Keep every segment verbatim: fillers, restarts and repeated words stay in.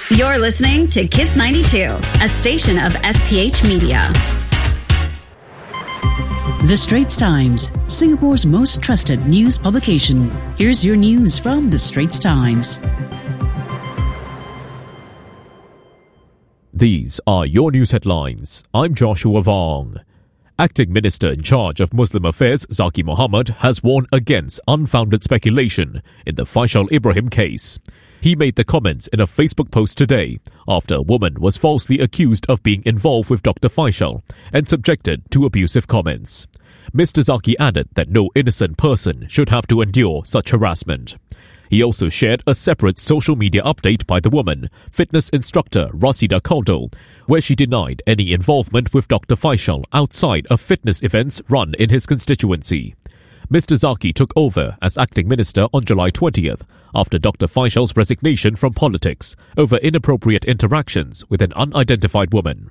You're listening to Kiss ninety-two, a station of S P H Media. The Straits Times, Singapore's most trusted news publication. Here's your news from The Straits Times. These are your news headlines. I'm Joshua Vong. Acting Minister in charge of Muslim Affairs Zaki Mohammed has warned against unfounded speculation in the Faisal Ibrahim case. He made the comments in a Facebook post today after a woman was falsely accused of being involved with Doctor Faisal and subjected to abusive comments. Mister Zaki added that no innocent person should have to endure such harassment. He also shared a separate social media update by the woman, fitness instructor Rasida Kaldol, where she denied any involvement with Doctor Faisal outside of fitness events run in his constituency. Mister Zaki took over as acting minister on July twentieth after Doctor Faisal's resignation from politics over inappropriate interactions with an unidentified woman.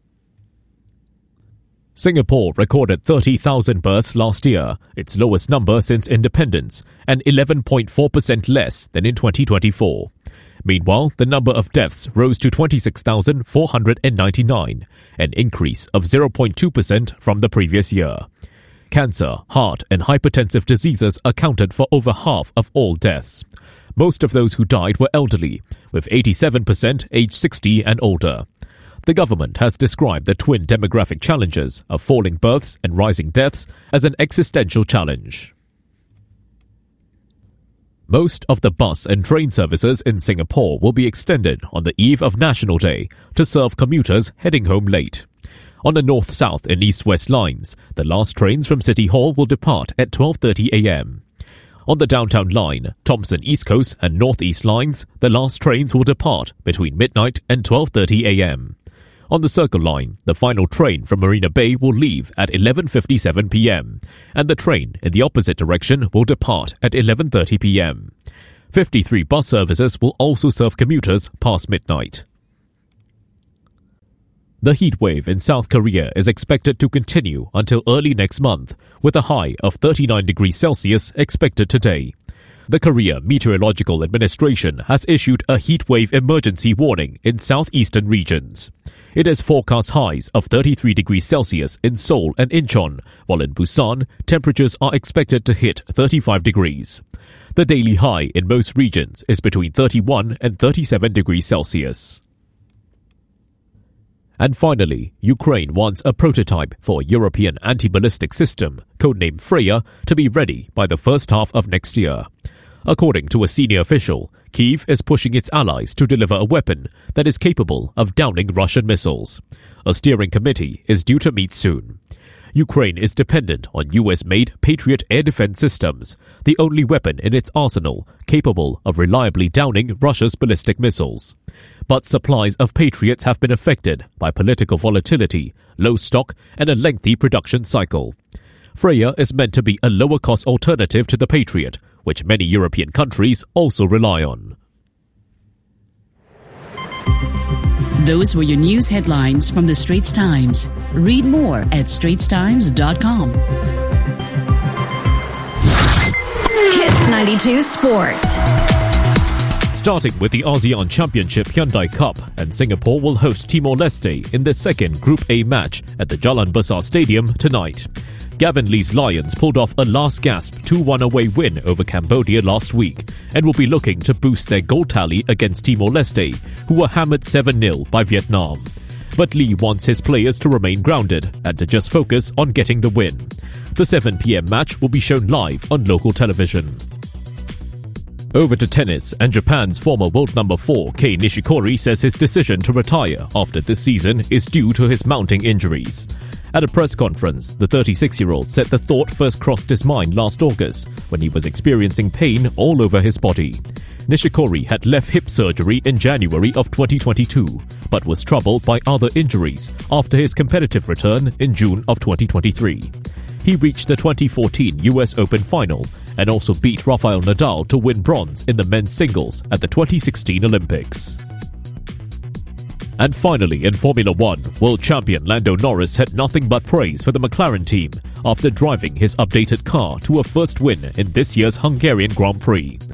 Singapore recorded thirty thousand births last year, its lowest number since independence, and eleven point four percent less than in twenty twenty-four. Meanwhile, the number of deaths rose to twenty-six thousand four hundred ninety-nine, an increase of zero point two percent from the previous year. Cancer, heart and hypertensive diseases accounted for over half of all deaths. Most of those who died were elderly, with eighty-seven percent aged sixty and older. The government has described the twin demographic challenges of falling births and rising deaths as an existential challenge. Most of the bus and train services in Singapore will be extended on the eve of National Day to serve commuters heading home late. On the north-south and east-west lines, the last trains from City Hall will depart at twelve thirty a.m. On the downtown line, Thomson East Coast and North-East lines, the last trains will depart between midnight and twelve thirty a.m. On the Circle Line, the final train from Marina Bay will leave at eleven fifty-seven p.m. and the train in the opposite direction will depart at eleven thirty p.m. fifty-three bus services will also serve commuters past midnight. The heatwave in South Korea is expected to continue until early next month, with a high of thirty-nine degrees Celsius expected today. The Korea Meteorological Administration has issued a heatwave emergency warning in southeastern regions. It has forecast highs of thirty-three degrees Celsius in Seoul and Incheon, while in Busan, temperatures are expected to hit thirty-five degrees. The daily high in most regions is between thirty-one and thirty-seven degrees Celsius. And finally, Ukraine wants a prototype for a European anti-ballistic system, codenamed Freya, to be ready by the first half of next year. According to a senior official, Kyiv is pushing its allies to deliver a weapon that is capable of downing Russian missiles. A steering committee is due to meet soon. Ukraine is dependent on U S-made Patriot air defense systems, the only weapon in its arsenal capable of reliably downing Russia's ballistic missiles. But supplies of Patriots have been affected by political volatility, low stock, and a lengthy production cycle. Freya is meant to be a lower-cost alternative to the Patriot, which many European countries also rely on. Those were your news headlines from The Straits Times. Read more at straits times dot com. Kiss ninety-two Sports. Starting with the ASEAN Championship Hyundai Cup, and Singapore will host Timor-Leste in their second Group A match at the Jalan Besar Stadium tonight. Gavin Lee's Lions pulled off a last-gasp two one away win over Cambodia last week and will be looking to boost their goal tally against Timor-Leste, who were hammered seven nil by Vietnam. But Lee wants his players to remain grounded and to just focus on getting the win. The seven p.m. match will be shown live on local television. Over to tennis, and Japan's former world number four, Kei Nishikori, says his decision to retire after this season is due to his mounting injuries. At a press conference, the thirty-six-year-old said the thought first crossed his mind last August when he was experiencing pain all over his body. Nishikori had left hip surgery in January of twenty twenty-two, but was troubled by other injuries after his competitive return in June of twenty twenty-three. He reached the twenty fourteen U S Open final and also beat Rafael Nadal to win bronze in the men's singles at the twenty sixteen Olympics. And finally, in Formula One, world champion Lando Norris had nothing but praise for the McLaren team after driving his updated car to a first win in this year's Hungarian Grand Prix.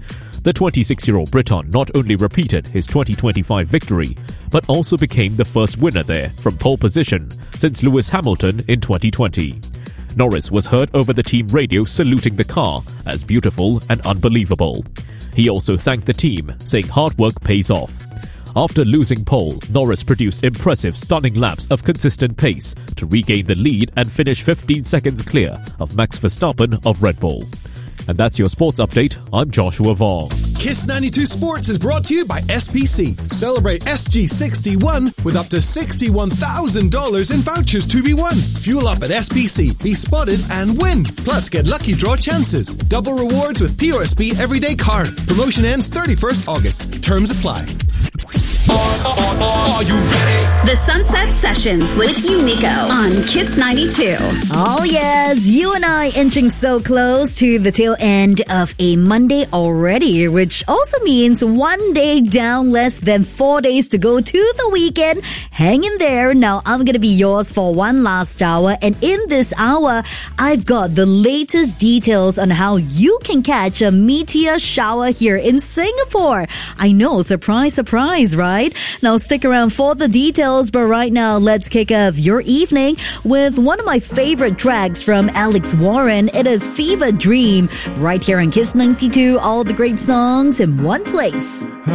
The twenty-six-year-old Briton not only repeated his twenty twenty-five victory, but also became the first winner there from pole position since Lewis Hamilton in twenty twenty. Norris was heard over the team radio saluting the car as beautiful and unbelievable. He also thanked the team, saying hard work pays off. After losing pole, Norris produced impressive, stunning laps of consistent pace to regain the lead and finish fifteen seconds clear of Max Verstappen of Red Bull. And that's your sports update. I'm Joshua Vaughn. Kiss ninety-two Sports is brought to you by S P C. Celebrate S G sixty-one with up to sixty-one thousand dollars in vouchers to be won. Fuel up at S P C, be spotted and win. Plus, get lucky draw chances. Double rewards with P O S B Everyday Card. Promotion ends thirty-first August. Terms apply. Are you ready? The Sunset Sessions with Unico on Kiss ninety-two. Oh yes, you and I inching so close to the tail end of a Monday already, which also means one day down, less than four days to go to the weekend. Hang in there. Now I'm going to be yours for one last hour, and in this hour, I've got the latest details on how you can catch a meteor shower here in Singapore. I know, surprise, surprise, right? Now stick around for the details, but right now let's kick off your evening with one of my favorite tracks from Alex Warren. It is Fever Dream, right here on Kiss ninety-two, all the great songs in one place.